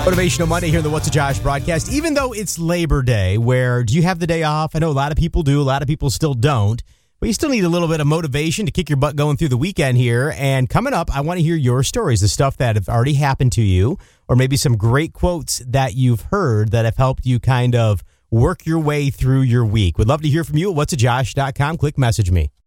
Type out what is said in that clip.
Motivational Monday here in the What's a Josh broadcast. Even though it's Labor Day, where do you have the day off? I know a lot of people do. A lot of people still don't. But you still need a little bit of motivation to kick your butt going through the weekend here. And coming up, I want to hear your stories, the stuff that have already happened to you, or maybe some great quotes that you've heard that have helped you kind of work your way through your week. Would love to hear from you at whatsajosh.com. Click message me.